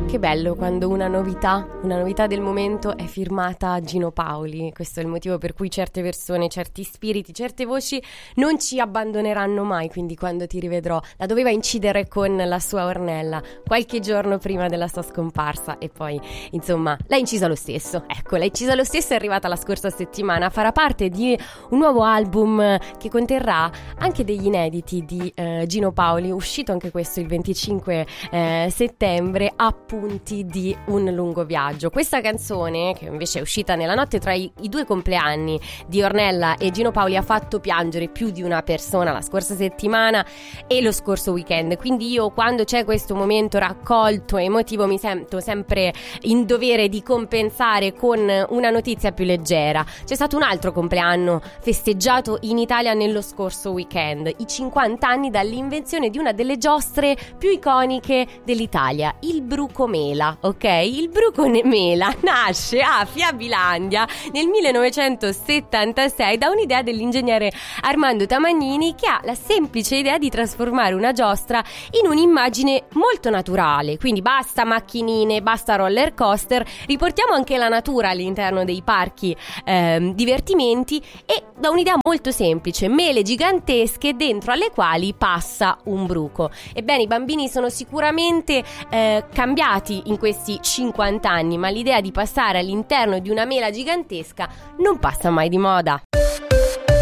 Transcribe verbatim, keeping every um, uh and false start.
Che bello quando una novità, una novità del momento è firmata Gino Paoli. Questo è il motivo per cui certe persone, certi spiriti, certe voci non ci abbandoneranno mai. Quindi quando ti rivedrò, la doveva incidere con la sua Ornella qualche giorno prima della sua scomparsa e poi insomma l'ha incisa lo stesso. Ecco, l'ha incisa lo stesso, è arrivata la scorsa settimana. Farà parte di un nuovo album che conterrà anche degli inediti di eh, Gino Paoli, uscito anche questo il venticinque eh, settembre, appunto di Un lungo viaggio. Questa canzone, che invece è uscita nella notte tra i, i due compleanni di Ornella e Gino Paoli, ha fatto piangere più di una persona la scorsa settimana e lo scorso weekend. Quindi io, quando c'è questo momento raccolto e emotivo, mi sento sempre in dovere di compensare con una notizia più leggera. C'è stato un altro compleanno festeggiato in Italia nello scorso weekend, i cinquanta anni dall'invenzione di una delle giostre più iconiche dell'Italia, il bruco mela, ok? Il bruco mela nasce a Fiabilandia nel millenovecentosettantasei da un'idea dell'ingegnere Armando Tamagnini, che ha la semplice idea di trasformare una giostra in un'immagine molto naturale. Quindi basta macchinine, basta roller coaster, riportiamo anche la natura all'interno dei parchi ehm, divertimenti, e da un'idea molto semplice: mele gigantesche dentro alle quali passa un bruco. Ebbene, i bambini sono sicuramente eh, cambiati in questi cinquanta anni, ma l'idea di passare all'interno di una mela gigantesca non passa mai di moda.